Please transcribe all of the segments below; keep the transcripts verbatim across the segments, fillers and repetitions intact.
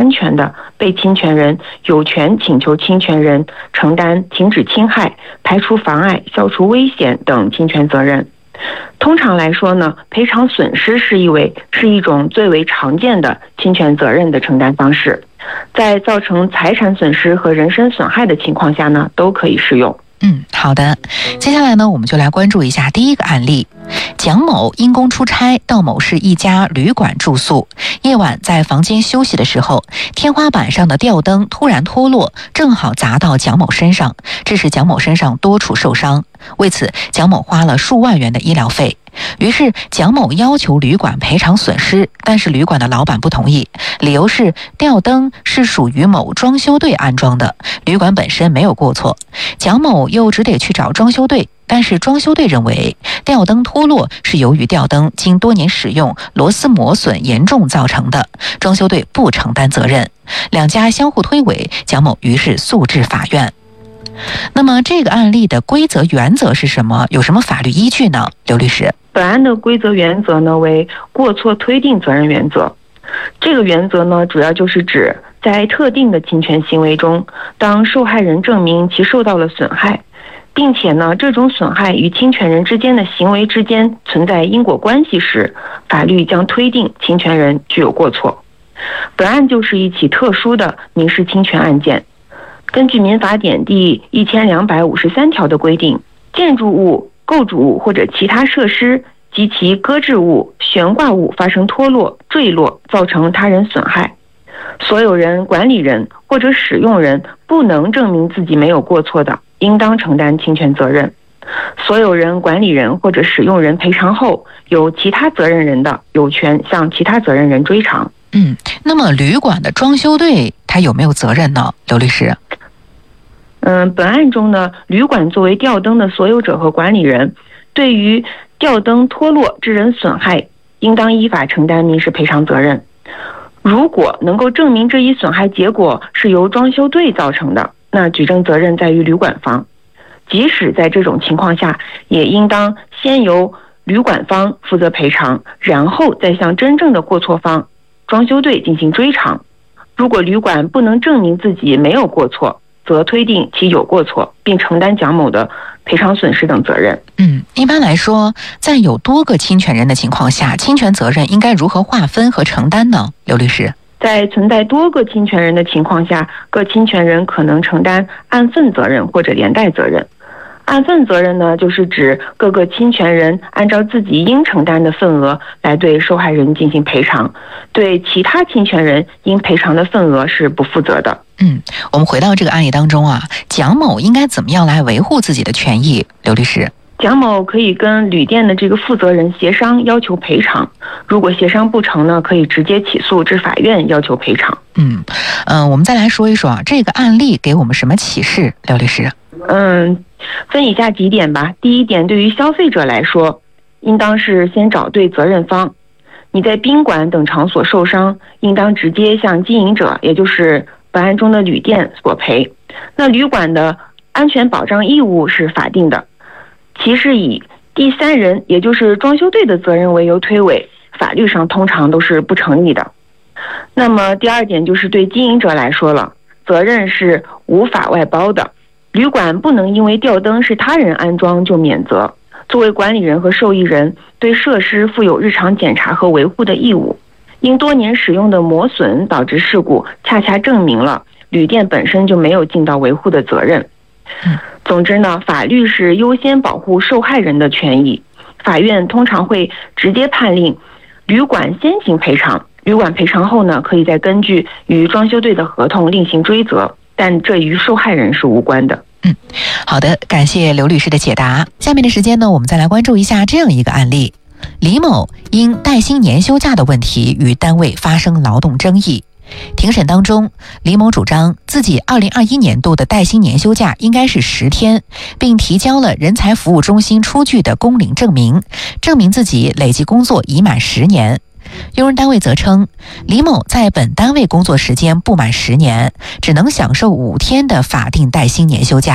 安全的，被侵权人有权请求侵权人承担停止侵害、排除妨碍、消除危险等侵权责任。通常来说呢，赔偿损失是一为是一种最为常见的侵权责任的承担方式，在造成财产损失和人身损害的情况下呢，都可以适用。 嗯，好的。接下来呢，我们就来关注一下第一个案例。蒋某因公出差到某市一家旅馆住宿，夜晚在房间休息的时候，天花板上的吊灯突然脱落，正好砸到蒋某身上，致使蒋某身上多处受伤。为此，蒋某花了数万元的医疗费。于是蒋某要求旅馆赔偿损失，但是旅馆的老板不同意，理由是吊灯是属于某装修队安装的，旅馆本身没有过错。蒋某又只得去找装修队，但是装修队认为吊灯脱落是由于吊灯经多年使用螺丝磨损严重造成的，装修队不承担责任。两家相互推诿，蒋某于是诉至法院。那么这个案例的规则原则是什么？有什么法律依据呢？刘律师。 本案的规则原则呢为过错推定责任原则。这个原则呢主要就是指在特定的侵权行为中，当受害人证明其受到了损害，并且呢这种损害与侵权人之间的行为之间存在因果关系时，法律将推定侵权人具有过错。本案就是一起特殊的民事侵权案件。根据民法典第一千两百五十三条的规定，建筑物、构筑物或者其他设施及其搁置物、悬挂物发生脱落、坠落，造成他人损害，所有人、管理人或者使用人不能证明自己没有过错的，应当承担侵权责任。所有人、管理人或者使用人赔偿后，有其他责任人的，有权向其他责任人追偿。 嗯，那么旅馆的装修队他有没有责任呢？刘律师。 嗯，本案中呢，旅馆作为吊灯的所有者和管理人，对于吊灯脱落致人损害，应当依法承担民事赔偿责任。如果能够证明这一损害结果是由装修队造成的，那举证责任在于旅馆方。即使在这种情况下，也应当先由旅馆方负责赔偿，然后再向真正的过错方装修队进行追偿。如果旅馆不能证明自己没有过错，则推定其有过错，并承担蒋某的赔偿损失等责任。 嗯，一般来说，在有多个侵权人的情况下，侵权责任应该如何划分和承担呢？刘律师。 在存在多个侵权人的情况下，各侵权人可能承担按份责任或者连带责任。按份责任呢，就是指各个侵权人按照自己应承担的份额来对受害人进行赔偿，对其他侵权人应赔偿的份额是不负责的。 嗯，我们回到这个案例当中啊，蒋某应该怎么样来维护自己的权益？刘律师。 蒋某可以跟旅店的这个负责人协商要求赔偿，如果协商不成呢，可以直接起诉至法院要求赔偿。 嗯嗯、呃，我们再来说一说啊，这个案例给我们什么启示？刘律师。 嗯，分以下几点吧。第一点，对于消费者来说，应当是先找对责任方。你在宾馆等场所受伤，应当直接向经营者，也就是本案中的旅店索赔。那旅馆的安全保障义务是法定的，其是以第三人，也就是装修队的责任为由推诿，法律上通常都是不成立的。那么第二点就是对经营者来说了，责任是无法外包的。旅馆不能因为吊灯是他人安装就免责，作为管理人和受益人，对设施负有日常检查和维护的义务。因多年使用的磨损导致事故，恰恰证明了旅店本身就没有尽到维护的责任。总之呢，法律是优先保护受害人的权益，法院通常会直接判令旅馆先行赔偿，旅馆赔偿后呢，可以再根据与装修队的合同另行追责，但这与受害人是无关的。 嗯，好的，感谢刘律师的解答。下面的时间呢，我们再来关注一下这样一个案例：李某因带薪年休假的问题与单位发生劳动争议。庭审当中，李某主张自己二零二一年度的带薪年休假应该是十天，并提交了人才服务中心出具的工龄证明，证明自己累计工作已满十年。用人单位则称，李某在本单位工作时间不满十年，只能享受五天的法定带薪年休假。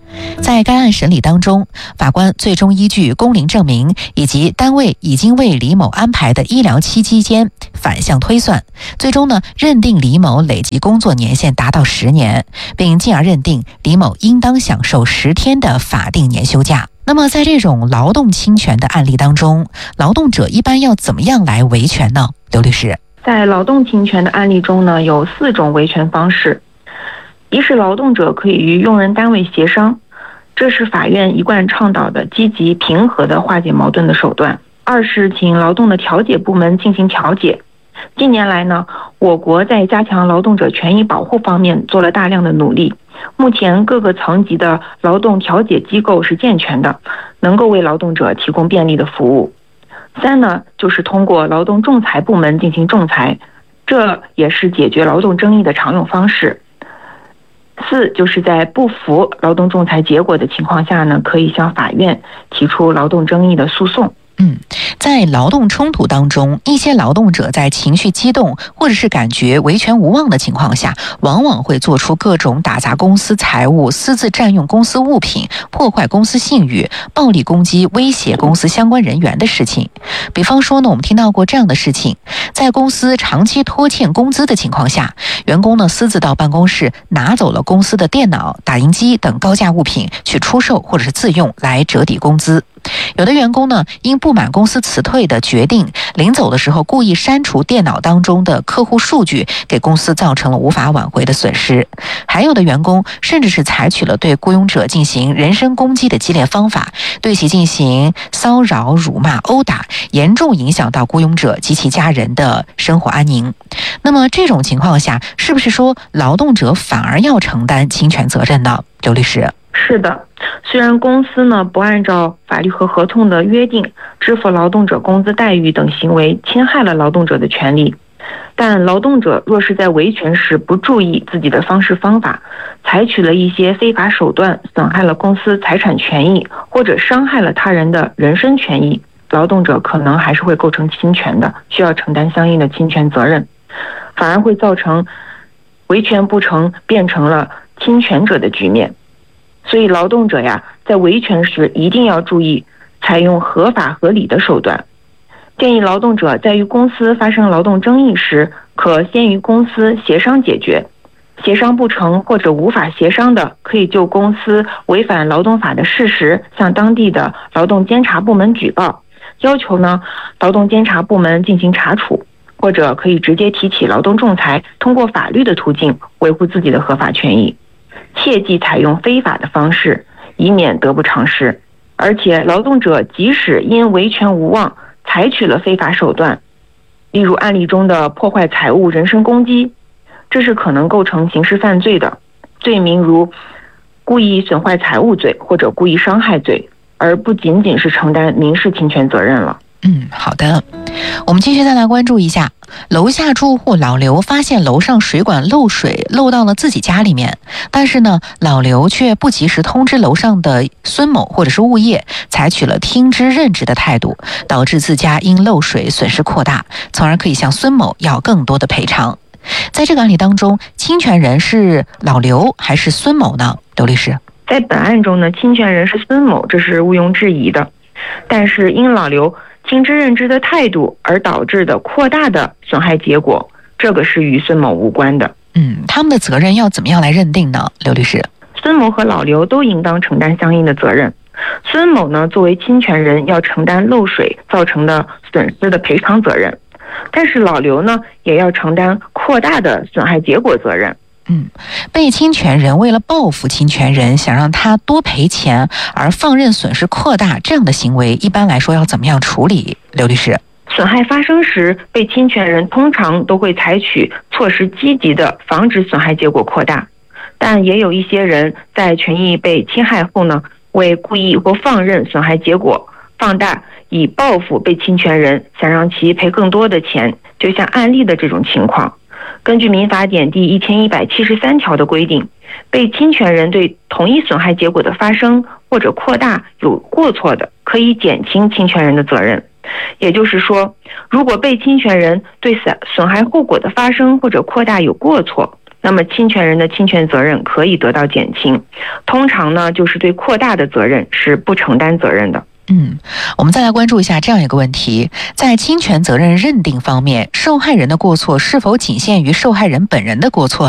在该案审理当中，法官最终依据工龄证明以及单位已经为李某安排的医疗期期间反向推算，最终呢认定李某累计工作年限达到十年，并进而认定李某应当享受十天的法定年休假。那么在这种劳动侵权的案例当中，劳动者一般要怎么样来维权呢？刘律师， 在劳动侵权的案例中呢，有四种维权方式。一是劳动者可以与用人单位协商，这是法院一贯倡导的积极平和的化解矛盾的手段。二是请劳动的调解部门进行调解。近年来呢，我国在加强劳动者权益保护方面做了大量的努力，目前各个层级的劳动调解机构是健全的，能够为劳动者提供便利的服务。三呢，就是通过劳动仲裁部门进行仲裁，这也是解决劳动争议的常用方式。四就是在不服劳动仲裁结果的情况下呢，可以向法院提出劳动争议的诉讼。 嗯，在劳动冲突当中，一些劳动者在情绪激动或者是感觉维权无望的情况下，往往会做出各种打砸公司财物、私自占用公司物品、破坏公司信誉、暴力攻击、威胁公司相关人员的事情。比方说呢，我们听到过这样的事情，在公司长期拖欠工资的情况下，员工呢私自到办公室拿走了公司的电脑、打印机等高价物品去出售或者是自用来折抵工资。有的员工呢，因不满公司辞退的决定，临走的时候故意删除电脑当中的客户数据，给公司造成了无法挽回的损失。还有的员工甚至是采取了对雇佣者进行人身攻击的激烈方法，对其进行骚扰、辱骂、殴打，严重影响到雇佣者及其家人的生活安宁。那么这种情况下，是不是说劳动者反而要承担侵权责任呢？刘律师。 是的，虽然公司呢不按照法律和合同的约定支付劳动者工资待遇等行为侵害了劳动者的权利，但劳动者若是在维权时不注意自己的方式方法，采取了一些非法手段，损害了公司财产权益，或者伤害了他人的人身权益，劳动者可能还是会构成侵权的，需要承担相应的侵权责任，反而会造成维权不成变成了侵权者的局面。所以劳动者呀，在维权时一定要注意采用合法合理的手段。建议劳动者在与公司发生劳动争议时，可先与公司协商解决，协商不成或者无法协商的，可以就公司违反劳动法的事实向当地的劳动监察部门举报，要求呢劳动监察部门进行查处，或者可以直接提起劳动仲裁，通过法律的途径维护自己的合法权益。切忌采用非法的方式，以免得不偿失。而且劳动者即使因维权无望采取了非法手段，例如案例中的破坏财物、人身攻击，这是可能构成刑事犯罪的，罪名如故意损坏财物罪或者故意伤害罪，而不仅仅是承担民事侵权责任了。 嗯，好的。我们继续再来关注一下，楼下住户老刘发现楼上水管漏水漏到了自己家里面，但是呢，老刘却不及时通知楼上的孙某或者是物业，采取了听之任之的态度，导致自家因漏水损失扩大，从而可以向孙某要更多的赔偿。在这个案例当中，侵权人是老刘还是孙某呢？刘律师。 在本案中呢，侵权人是孙某，这是毋庸置疑的，但是因老刘听之任之的态度而导致的扩大的损害结果，这个是与孙某无关的。 嗯，他们的责任要怎么样来认定呢？刘律师。 孙某和老刘都应当承担相应的责任。孙某呢，作为侵权人要承担漏水造成的损失的赔偿责任，但是老刘呢，也要承担扩大的损害结果责任。 嗯，被侵权人为了报复侵权人，想让他多赔钱而放任损失扩大，这样的行为一般来说要怎么样处理？刘律师。 损害发生时，被侵权人通常都会采取措施积极的防止损害结果扩大，但也有一些人在权益被侵害后呢，为故意或放任损害结果放大，以报复被侵权人，想让其赔更多的钱，就像案例的这种情况。根据民法典第一千一百七十三条的规定，被侵权人对同一损害结果的发生或者扩大有过错的，可以减轻侵权人的责任。也就是说，如果被侵权人对损害后果的发生或者扩大有过错， 那么侵权人的侵权责任可以得到减轻。通常呢，就是对扩大的责任是不承担责任的。 嗯，我们再来关注一下这样一个问题，在侵权责任认定方面，受害人的过错是否仅限于受害人本人的过错